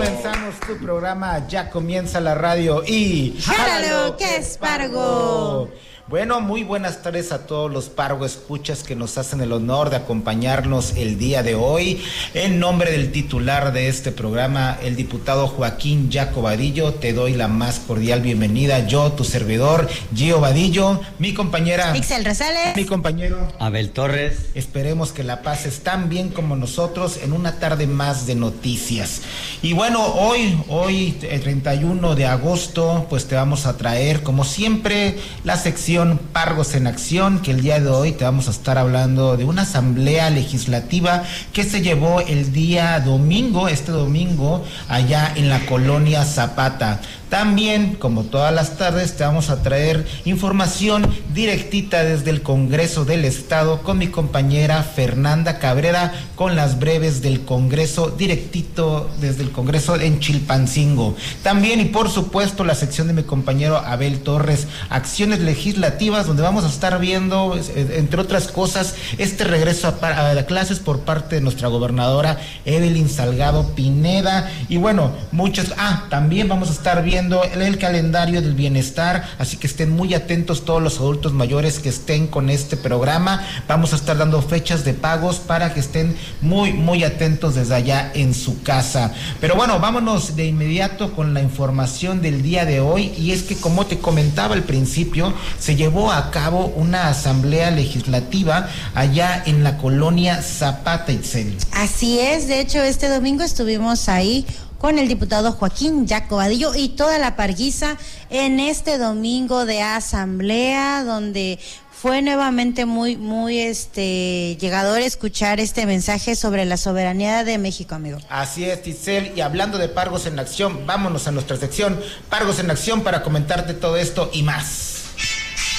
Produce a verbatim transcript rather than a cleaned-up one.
comenzamos tu programa, ya comienza la radio y... ¡Jálalo, que es Pargo! Bueno, muy buenas tardes a todos los Pargo escuchas que nos hacen el honor de acompañarnos el día de hoy. En nombre del titular de este programa, el diputado Joaquín Yaco Vadillo, te doy la más cordial bienvenida. Yo, tu servidor, Gio Vadillo, mi compañera... Ixel Rosales. Mi compañero... Abel Torres. Esperemos que la pases tan bien como nosotros en una tarde más de noticias. Y bueno, hoy, hoy, el treinta y uno de agosto, pues te vamos a traer, como siempre, la sección Pargos en Acción, que el día de hoy te vamos a estar hablando de una asamblea legislativa que se llevó el día domingo, este domingo, allá en la colonia Zapata. También, como todas las tardes, te vamos a traer información directita desde el Congreso del Estado con mi compañera Fernanda Cabrera, con las breves del Congreso, directito desde el Congreso en Chilpancingo. También, y por supuesto, la sección de mi compañero Abel Torres, acciones legislativas, donde vamos a estar viendo, entre otras cosas, este regreso a, a clases por parte de nuestra gobernadora Evelyn Salgado Pineda. Y bueno, muchas... Ah, también vamos a estar viendo el, el calendario del bienestar, así que estén muy atentos todos los adultos mayores que estén con este programa. Vamos a estar dando fechas de pagos para que estén muy, muy atentos desde allá en su casa. Pero bueno, vámonos de inmediato con la información del día de hoy, y es que, como te comentaba al principio, se llevó a cabo una asamblea legislativa allá en la colonia Zapata, Itzel. Así es, de hecho este domingo estuvimos ahí con el diputado Joaquín Yaco Vadillo y toda la parguisa en este domingo de asamblea, donde fue nuevamente muy, muy este llegador escuchar este mensaje sobre la soberanía de México, amigo. Así es, Itzel, y hablando de Pargos en Acción, vámonos a nuestra sección Pargos en Acción para comentarte todo esto y más.